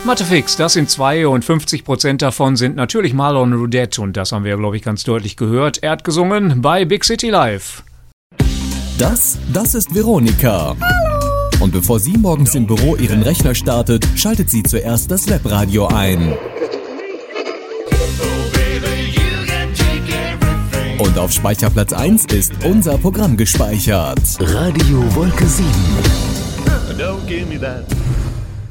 Mathefix, das sind 2 und 50% davon sind natürlich Marlon Rudette und das haben wir, glaube ich, ganz deutlich gehört. Er hat gesungen bei Big City Live. Das ist Veronika. Hallo. Und bevor sie morgens im Büro ihren Rechner startet, schaltet sie zuerst das Webradio ein. Und auf Speicherplatz 1 ist unser Programm gespeichert. Radio Wolke 7. Don't give me that.